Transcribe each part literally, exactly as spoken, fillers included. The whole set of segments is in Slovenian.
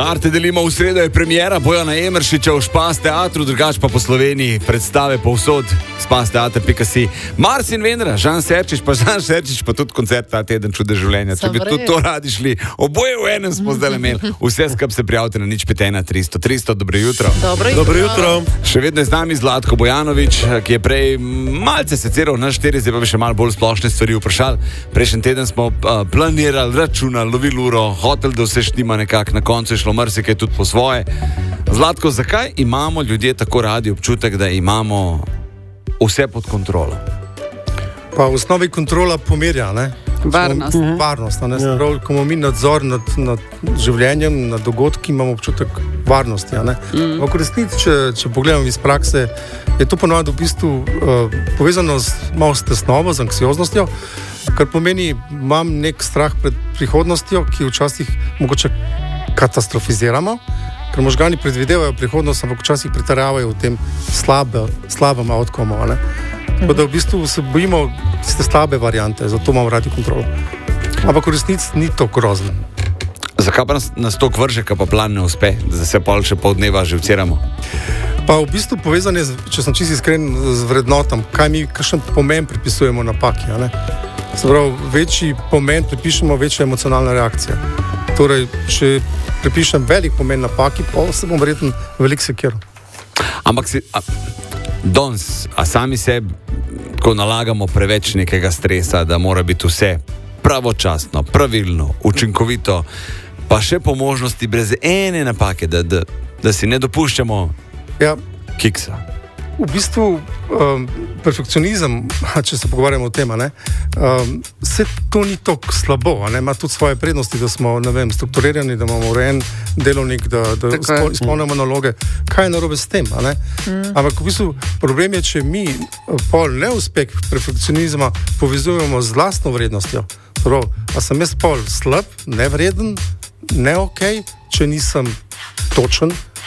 Karte delimo v sredo, je premiera Bojana Emeršiča v Špas teatru, drugač pa po Sloveniji predstave povsod, spas teater pika si. Marcin Vendra, Žan Serčič, pa Žan Serčič, pa tudi koncert ta teden Čude življenja. Če bi tudi to radi šli, oboje v enem smo zdaj imeli. Vse skup se prijavite na nič pet ena tristo tristo. Dobro jutro. Dobro jutro. Dobro jutro. Še vedno je z nami Zlatko Bojanović, ki je prej malce seceral na štiri, zdaj pa bi še malo bolj splošne stvari vprašali. Prejšnji teden smo uh, planirali, računali, lovili uro, hotel, da vse štima nekako, na koncu je šlo marsikaj tudi po svoje. Zlatko, zakaj imamo ljudje tako radi občutek, da imamo vse pod kontrolo? Pa v osnovi kontrola pomirja, ne? Varnost. Smo, varnost, ne? Ja. Prav, ko imamo mi nadzor nad, nad življenjem, nad dogodki, imamo občutek varnosti, ne? Mm. V resnici, če, če pogledamo iz prakse, je to ponovno v bistvu uh, povezano z malo s tesnobo, z anksioznostjo, kar pomeni, imam nek strah pred prihodnostjo, ki včasih mogoče katastrofiziramo, ker možgani predvidevajo prihodnost, ampak včasih pretiravajo v tem slabe, slabem outcomu, ne? Tako da v bistvu se bojimo tiste slabe variante, zato imamo radi kontrolo. Ampak v resnici ni to grozno. Zakaj pa nas, nas to vrže, ka pa plan ne uspe, da se pol še pol dneva živciramo? Pa v bistvu povezane, če sem čisto iskren, z vrednotam, kaj mi, kakšen pomen pripisujemo napaki, ne? Se pravi, večji pomen pripišemo, večja emocionalna reakcija. Torej, če pripišem velik pomen napaki, pa se bom verjetno veliko sekiral. Ampak si, a, danes, a sami sebi, ko nalagamo preveč nekega stresa, da mora biti vse pravočasno, pravilno, učinkovito, pa še po možnosti brez ene napake, da, da, da si ne dopuščamo ja, kiksa. V bistvu um, perfekcionizem, če se pogovarjamo o tem, ne, um, vse to ni tako slabo, ne, ima tudi svoje prednosti, da smo, ne vem, strukturirani, da imamo urejen delovnik, da, da izpolnjamo naloge. Kaj je narobe s tem, a ne? Mm. Ampak v bistvu problem je, če mi pol neuspeh perfekcionizma povezujemo z lastno vrednostjo. Prav, a sem jaz pol slab, nevreden, ne okej, če nisem točen,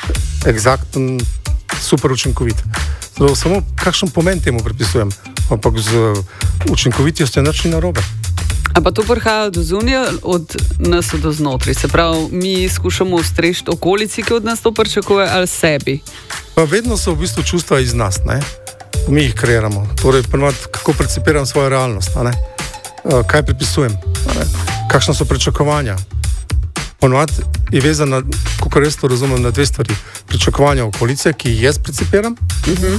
eksakten, super učinkovit. Zdaj, samo kakšen pomen temu pripisujem, ampak z učinkovitostjo nič ni narobe. A pa to prihaja do zunija, od nas do znotraj. Se pravi, mi skušamo ustrešiti okolici, ki od nas to pričakuje, ali sebi? Pa vedno so v bistvu čustva iz nas, ne? Mi jih kreiramo. Torej, ponovno, kako percipiram svojo realnost, a ne? Kaj pripisujem, a ne? Kakšna so pričakovanja. Ponovno je vezana, kako res to razumem, na dve stvari. Pričakovanja okolice, ki jaz percipiram. Uh-huh.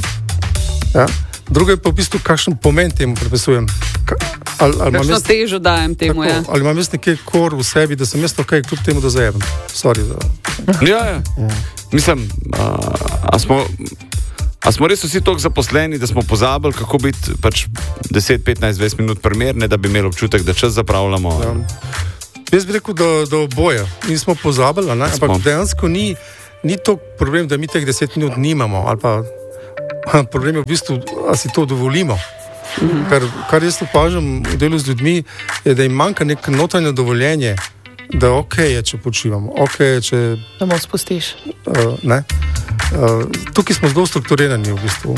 Ja. Drugo je pa v bistvu, kakšen pomen temu pripisujem. Ka, ali, ali kakšno jaz, težo dajem temu, tako, ja. Ali imam jaz nekaj kor v sebi, da sem jaz ok, kljub temu, da zajebem. Sorry za... Ja, ja. ja. Mislim, a, a, smo, a smo res vsi toliko zaposleni, da smo pozabili, kako biti pač deset, petnajst, dvajset minut primerne, da bi imeli občutek, da čas zapravljamo. Ja. Jaz bi rekel, da, da oboje. Nismo pozabili, ne? Ampak dejansko ni, ni to problem, da mi teh deset minut nimamo. Ali pa problem je v bistvu, da si to dovolimo. Mm-hmm. Kar, kar jaz opažam v delu z ljudmi, je, da jim manjka neko notranje dovoljenje, da ok je, če počivamo. Ok je, če... Da mu spustiš. Uh, ne? Uh, tukaj smo zelo strukturirani v bistvu.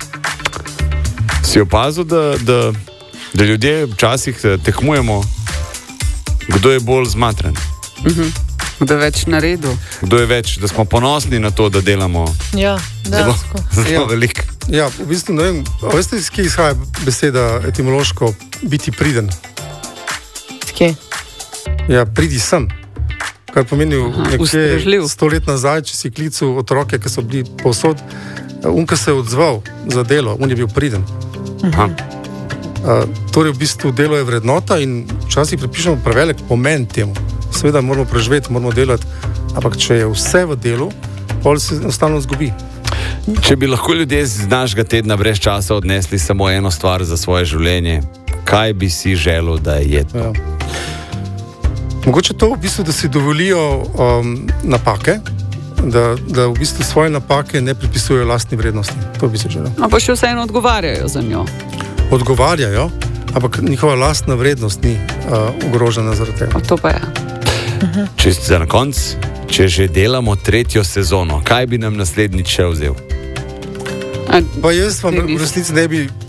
Si opazil, da, da, da ljudje včasih tekmujemo, kdo je bolj zmatren? Uh-huh. Kdo je več na redu? Kdo je več, da smo ponosni na to, da delamo ja, zelo, zelo veliko. Ja, v bistvu ne vem, a veste, iz kje izhaja beseda etimološko biti priden? Skje? Ja, pridi sem. Kar pomeni nekje sto let nazaj, če si klical otroke, ki so bili povsod, on, ki se je odzval za delo, on je bil priden. Aha. Uh, torej, v bistvu delo je vrednota in včasih pripišemo prevelik pomen temu. Seveda moramo preživeti, moramo delati, ampak če je vse v delu, pol se enostavno zgubi. Če bi lahko ljudje z našega tedna brez časa odnesli samo eno stvar za svoje življenje, kaj bi si želel, da je to? Ja. Mogoče to v bistvu, da si dovolijo um, napake, da, da v bistvu svoje napake ne pripisujejo lastni vrednosti. To bi si želel. A pa še vseeno odgovarjajo za njo. Odgovarjajo, ampak njihova lastna vrednost ni uh, ogrožena zaradi tega. To pa je. Uh-huh. Čisto za na konc, če že delamo tretjo sezono, kaj bi nam naslednjič še vzel? Pa jaz vam v resnici ne bi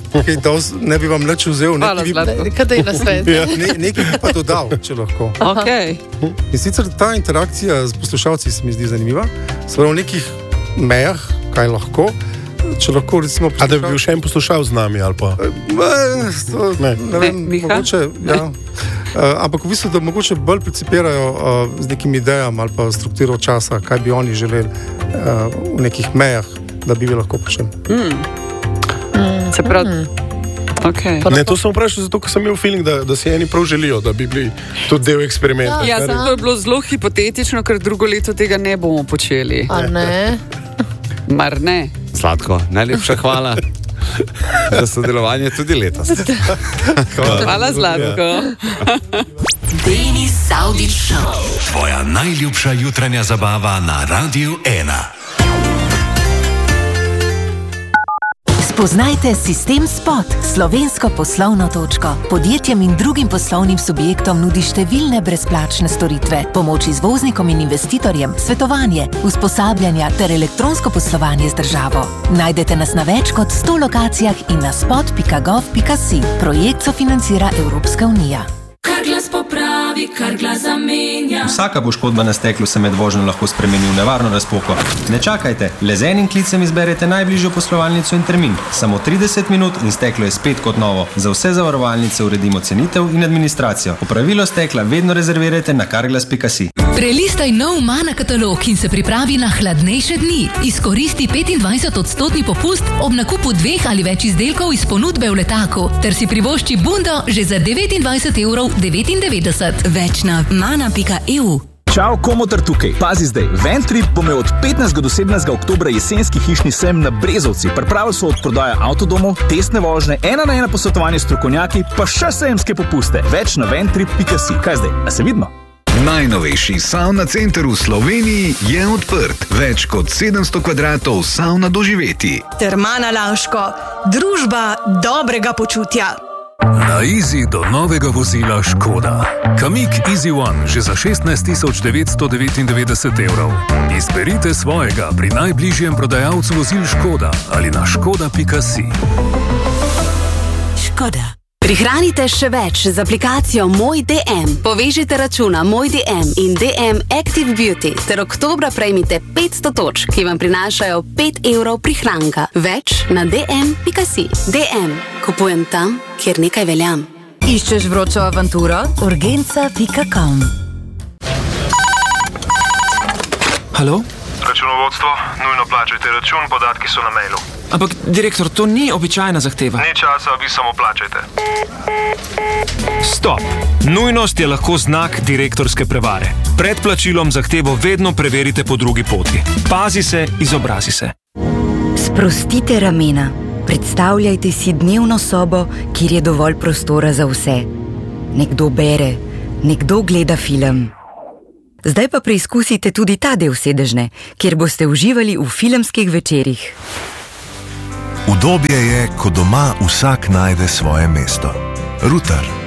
kaj dos, ne bi vam nič vzel, Hvala, nekaj bi, Zlatko. Kaj da je na svet? ne, nekaj bi pa dodal, če lahko. Okay. In sicer ta interakcija z poslušalci se mi zdi zanimiva, seveda v nekih mejah, kaj lahko, če lahko recimo... A da bi bil še en poslušal z nami, ali pa? Ne, to, ne. ne vem, Ne, Miha? mogoče, ja. Uh, ampak v bistvu, da mogoče bolj principirajo uh, z nekimi idejami ali pa strukturo časa, kaj bi oni želeli uh, v nekih mejah, da bi vi lahko počeli. Mm. Mm. Se pravi, okay. Ne, to sem vprašal zato, ker sem imel feeling, da, da si eni prav želijo, da bi bili tudi del eksperimenta. Ja, kar je- to je bilo zelo hipotetično, ker drugo leto tega ne bomo počeli. A ne? Mar ne? Zlatko, najlepša hvala za sodelovanje tudi letos. Hvala, Zlatko. Denis Saudić Show. Tvoja najljubša jutranja zabava na Radiu ena. Spoznajte Sistem Spot, slovensko poslovno točko. Podjetjem in drugim poslovnim subjektom nudi številne brezplačne storitve, pomoč izvoznikom in investitorjem, svetovanje, usposabljanja ter elektronsko poslovanje z državo. Najdete nas na več kot sto lokacijah in na spot pika gov pika si. Projekt sofinancira Evropska unija. Kar glas popravi, kar glas zamenja. Vsaka poškodba na steklu se med vožnjo lahko spremeni v nevarno razpoko. Ne čakajte, le z enim klicem izberete najbližjo poslovalnico in termin. Samo trideset minut in steklo je spet kot novo. Za vse zavarovalnice uredimo cenitev in administracijo. Popravilo stekla vedno rezervirajte na karglas pika si. Prelistaj nov Mana katalog in se pripravi na hladnejše dni. Izkoristi petindvajset odstotni popust ob nakupu dveh ali več izdelkov iz ponudbe v letaku, ter si privošči bundo že za devetindvajset evrov devetindevetdeset. Več na mana pika e u. Čau, Komotar tukaj. Pazi zdaj, Ventrip bo imel od petnajstega do sedemnajstega oktobra jesenski hišni sejem na Brezovci. Pripravili so od prodaje avtodomov, testne vožnje, ena na ena posvetovanje s strokovnjaki, pa še sejemske popuste. Več na ventrip pika si. Kaj zdaj? A se vidimo? Najnovejši savna center v Sloveniji je odprt. Več kot sedemsto kvadratov savna doživeti. Termana Laško, družba dobrega počutja. Na Easy do novega vozila Škoda. Kamik Easy One že za šestnajst tisoč devetsto devetindevetdeset evrov. Izberite svojega pri najbližjem prodajalcu vozil Škoda ali na škoda pika si. Škoda. Prihranite še več z aplikacijo Moj D M. Povežite računa Moj D M in D M Active Beauty ter oktobra prejmite petsto točk, ki vam prinašajo pet evrov prihranka. Več na d m pika si. D M. Kupujem tam, kjer nekaj veljam. Iščeš vročo avanturo? urgenca pika com. Halo? Računovodstvo, nujno plačajte račun, podatki so na mailu. Ampak, direktor, to ni običajna zahteva. Ni časa, vi samo plačajte. Stop! Nujnost je lahko znak direktorske prevare. Pred plačilom zahtevo vedno preverite po drugi poti. Pazi se, izobrazi se. Sprostite ramena. Predstavljajte si dnevno sobo, kjer je dovolj prostora za vse. Nekdo bere, nekdo gleda film. Zdaj pa preizkusite tudi ta del sedežne, kjer boste uživali v filmskih večerih. Udobje je, ko doma vsak najde svoje mesto. Ruter.